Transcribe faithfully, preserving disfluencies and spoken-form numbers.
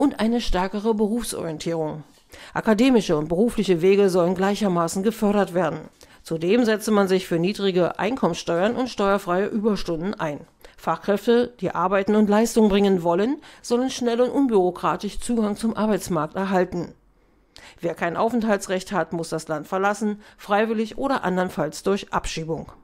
und eine stärkere Berufsorientierung. Akademische und berufliche Wege sollen gleichermaßen gefördert werden. Zudem setze man sich für niedrige Einkommensteuern und steuerfreie Überstunden ein. Fachkräfte, die arbeiten und Leistung bringen wollen, sollen schnell und unbürokratisch Zugang zum Arbeitsmarkt erhalten. Wer kein Aufenthaltsrecht hat, muss das Land verlassen, freiwillig oder andernfalls durch Abschiebung.